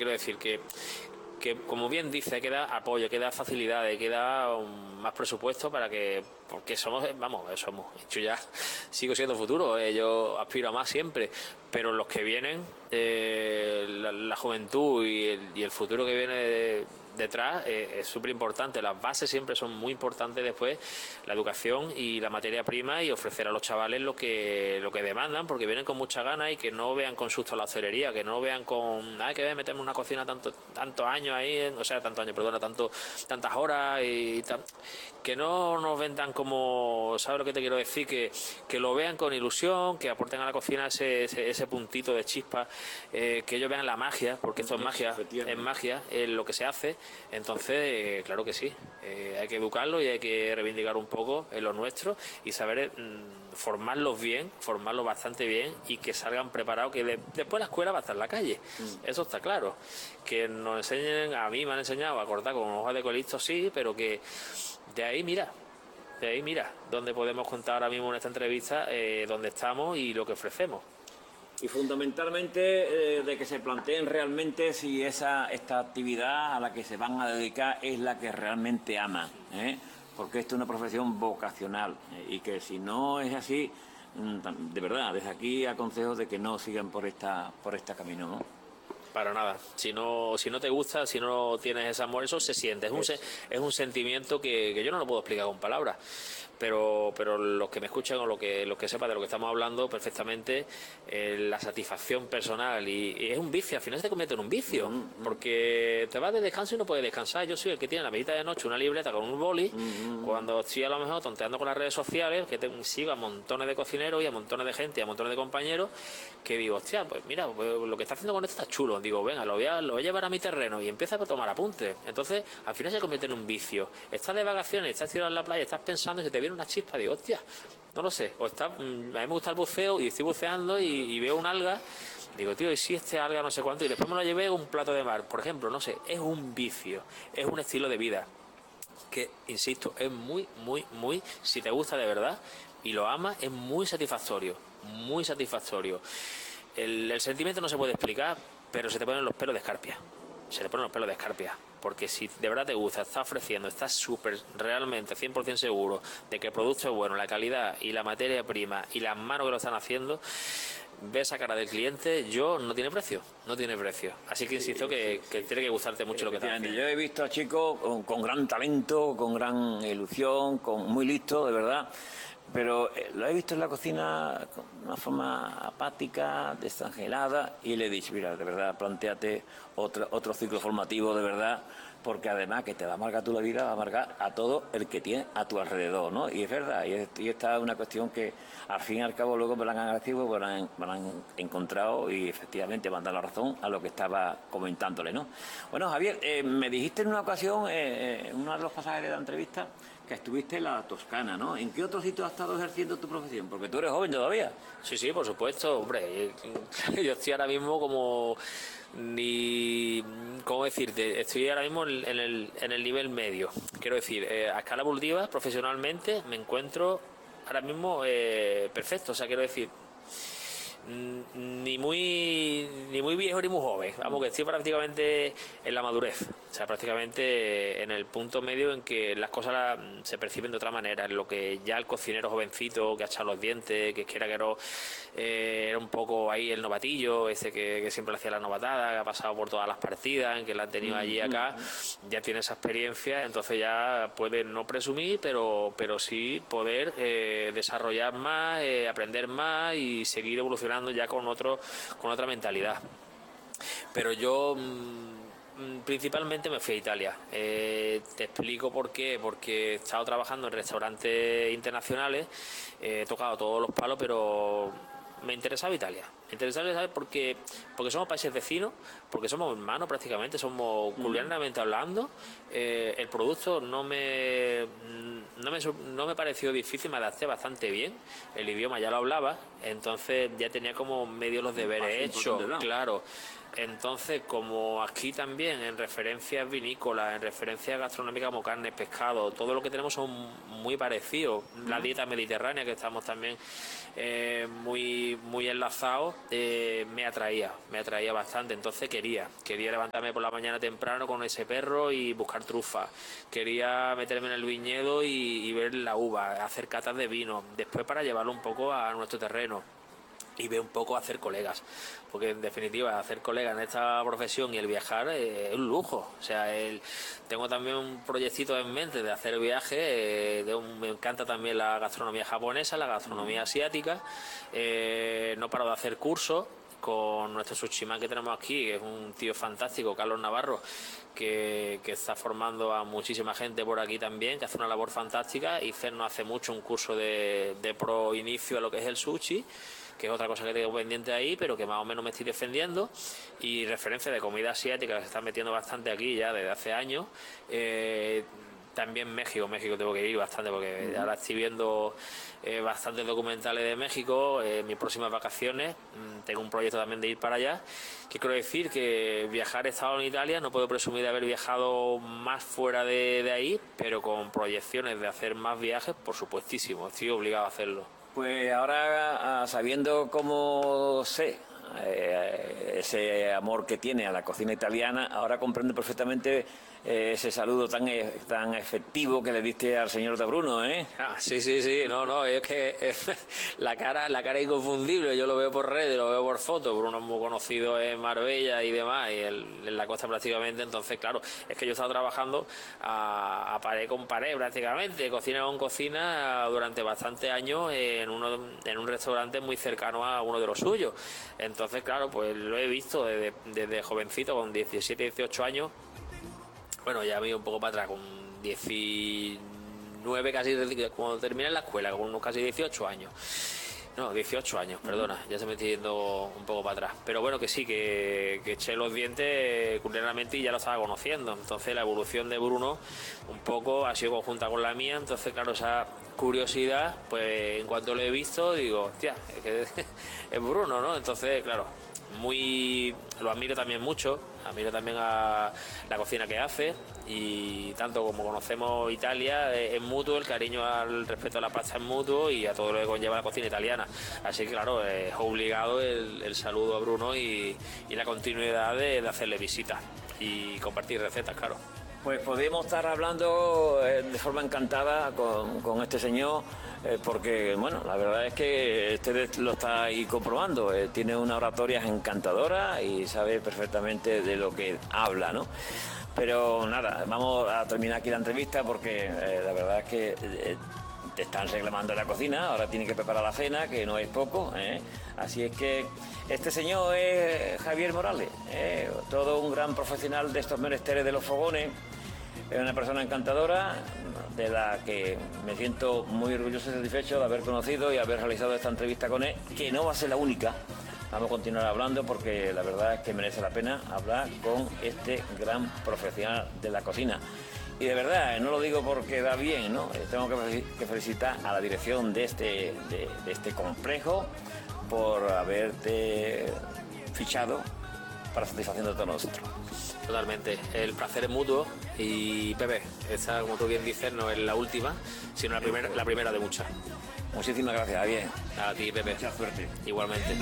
quiero decir que como bien dice, hay que dar apoyo, hay que dar facilidades, hay que dar más presupuesto para que, porque somos, yo ya sigo siendo futuro, yo aspiro a más siempre, pero los que vienen, la juventud y el futuro que viene detrás es súper importante. Las bases siempre son muy importantes después, la educación y la materia prima, y ofrecer a los chavales lo que demandan, porque vienen con mucha ganas, y que no vean con susto la hostelería, que no vean con que voy a meterme en una cocina tantos años ahí, tantas horas que no nos vendan como, ¿sabes lo que te quiero decir? Que lo vean con ilusión, que aporten a la cocina ese puntito de chispa, que ellos vean la magia, porque esto es magia, es lo que se hace. Entonces, claro que sí, hay que educarlos y hay que reivindicar un poco en lo nuestro y saber formarlos bastante bien, y que salgan preparados, que después la escuela va a estar en la calle, eso está claro. Que nos enseñen, a mí me han enseñado a cortar con hojas de colisto, sí, pero que de ahí mira, donde podemos contar ahora mismo en esta entrevista, dónde estamos y lo que ofrecemos. Y fundamentalmente de que se planteen realmente si esta actividad a la que se van a dedicar es la que realmente aman, porque esto es una profesión vocacional, y que si no es así, de verdad, desde aquí aconsejo de que no sigan por esta camino, ¿no? Para nada, si no te gusta, si no tienes ese amor, eso se siente, es un sentimiento que yo no lo puedo explicar con palabras, pero los que me escuchan o los que sepan de lo que estamos hablando perfectamente, la satisfacción personal, y es un vicio, al final se te convierte en un vicio, porque te vas de descanso y no puedes descansar. Yo soy el que tiene la medita de noche, una libreta con un boli, cuando estoy a lo mejor tonteando con las redes sociales, que sigo a montones de cocineros y a montones de gente y a montones de compañeros, que digo, hostia, pues mira, pues lo que está haciendo con esto está chulo. Digo, venga, lo voy a llevar a mi terreno, y empieza a tomar apuntes. Entonces, al final se convierte en un vicio. Estás de vacaciones, estás tirado en la playa, estás pensando y se te viene una chispa. Digo, hostia, no lo sé. A mí me gusta el buceo y estoy buceando y veo un alga. Digo, tío, ¿y si este alga no sé cuánto? Y después me lo llevé a un plato de mar, por ejemplo, no sé. Es un vicio, es un estilo de vida que, insisto, es muy, muy, muy, si te gusta de verdad y lo amas, es muy satisfactorio, muy satisfactorio. El sentimiento no se puede explicar, pero se te ponen los pelos de escarpia. Porque si de verdad te gusta, estás ofreciendo, estás súper, realmente 100% seguro de que el producto es bueno, la calidad y la materia prima y las manos que lo están haciendo, ves esa cara del cliente, no tiene precio. Así que insisto que tiene que gustarte mucho lo que estás haciendo. Yo he visto a chicos con gran talento, con gran ilusión, muy listos, de verdad. Pero lo he visto en la cocina con una forma apática, desangelada, y le he dicho, mira, de verdad, plantéate otro ciclo formativo, de verdad, porque además que te va a amargar tú la vida, va a amargar a todo el que tiene a tu alrededor, ¿no? Y es verdad, y esta es una cuestión que al fin y al cabo luego me la han agradecido, me la han encontrado, y efectivamente me han dado la razón a lo que estaba comentándole, ¿no? Bueno, Javier, me dijiste en una ocasión, en uno de los pasajes de la entrevista, que estuviste en la Toscana, ¿no? ¿En qué otro sitio has estado ejerciendo tu profesión? Porque tú eres joven todavía. Sí, por supuesto, hombre. Yo estoy ahora mismo ¿cómo decirte? Estoy ahora mismo en el nivel medio. Quiero decir, a escala evolutiva, profesionalmente, me encuentro ahora mismo perfecto. O sea, quiero decir, ni muy viejo ni muy joven. Vamos, que estoy prácticamente en la madurez. O sea, prácticamente en el punto medio en que las cosas se perciben de otra manera. En lo que ya el cocinero jovencito que ha echado los dientes, que quiera que no, era un poco ahí el novatillo, ese que siempre le hacía la novatada, que ha pasado por todas las partidas, en que la han tenido allí y acá, ya tiene esa experiencia, entonces ya puede no presumir, pero sí poder desarrollar más, aprender más y seguir evolucionando ya con otra mentalidad. Pero yo principalmente me fui a Italia. Te explico por qué. Porque he estado trabajando en restaurantes internacionales, he tocado todos los palos, pero me interesaba Italia. Me interesaba Italia porque somos países vecinos, porque somos hermanos prácticamente, somos culinariamente hablando. El producto no me pareció difícil, me adapté bastante bien. El idioma ya lo hablaba, entonces ya tenía como medio los deberes hechos, claro. Entonces, como aquí también en referencias vinícolas, en referencias gastronómicas como carne, pescado, todo lo que tenemos son muy parecidos. La dieta mediterránea, que estamos también muy enlazados, me atraía bastante. Entonces quería levantarme por la mañana temprano con ese perro y buscar trufas. Quería meterme en el viñedo y ver la uva, hacer catas de vino, después para llevarlo un poco a nuestro terreno y ver un poco hacer colegas, porque en definitiva hacer colegas en esta profesión y el viajar es un lujo. O sea, tengo también un proyectito en mente de hacer viajes, me encanta también la gastronomía japonesa, la gastronomía asiática, no paro de hacer cursos con nuestro sushiman que tenemos aquí, que es un tío fantástico, Carlos Navarro, que está formando a muchísima gente por aquí también, que hace una labor fantástica. Hice no hace mucho un curso de pro inicio a lo que es el sushi, que es otra cosa que tengo pendiente ahí, pero que más o menos me estoy defendiendo, y referencia de comida asiática que se están metiendo bastante aquí ya desde hace años. También México tengo que ir bastante, porque ahora estoy viendo bastantes documentales de México. Mis próximas vacaciones tengo un proyecto también de ir para allá. ¿Qué quiero decir? Que viajar, he estado en Italia, no puedo presumir de haber viajado más fuera de ahí, pero con proyecciones de hacer más viajes, por supuestísimo, estoy obligado a hacerlo. Pues ahora, sabiendo cómo sé ese amor que tiene a la cocina italiana, ahora comprendo perfectamente ese saludo tan efectivo que le diste al señor de Bruno, ¿eh? Sí, no, es que la cara es inconfundible. Yo lo veo por redes, lo veo por fotos. Bruno es muy conocido en Marbella y demás, y en la costa prácticamente. Entonces, claro, es que yo he estado trabajando a pared con pared prácticamente, cocina con cocina, durante bastantes años en un restaurante muy cercano a uno de los suyos. Entonces, claro, pues lo he visto desde jovencito, con 17, 18 años. Bueno, ya me ido un poco para atrás, con 19 casi, cuando terminé la escuela, con unos casi 18 años. No, 18 años, perdona, ya se me estoy yendo un poco para atrás. Pero bueno, que sí, que eché los dientes culinariamente y ya lo estaba conociendo. Entonces la evolución de Bruno un poco ha sido conjunta con la mía. Entonces, claro, esa curiosidad, pues en cuanto lo he visto, digo, hostia, es Bruno, ¿no? Entonces, claro, lo admiro también mucho, admiro también a la cocina que hace, y tanto como conocemos Italia es mutuo, el cariño al respeto a la pasta es mutuo y a todo lo que conlleva la cocina italiana. Así que claro, es obligado el saludo a Bruno y la continuidad de hacerle visitas y compartir recetas, claro. Pues podemos estar hablando de forma encantada con este señor, porque, bueno, la verdad es que usted lo está ahí comprobando. Tiene una oratoria encantadora y sabe perfectamente de lo que habla, ¿no? Pero nada, vamos a terminar aquí la entrevista porque la verdad es que te están reclamando en la cocina, ahora tiene que preparar la cena, que no es poco, ¿eh? Así es que este señor es Javier Morales, todo un gran profesional de estos menesteres de los fogones. Es una persona encantadora, de la que me siento muy orgulloso y satisfecho de haber conocido y haber realizado esta entrevista con él, que no va a ser la única. Vamos a continuar hablando porque la verdad es que merece la pena hablar con este gran profesional de la cocina. Y de verdad, no lo digo porque da bien, ¿no? Tengo que felicitar a la dirección de este complejo por haberte fichado para satisfacción de todos nosotros. Totalmente, el placer es mutuo y Pepe, esta, como tú bien dices, no es la última, sino la primera de muchas. Muchísimas gracias, bien. A ti, Pepe. Mucha suerte. Igualmente.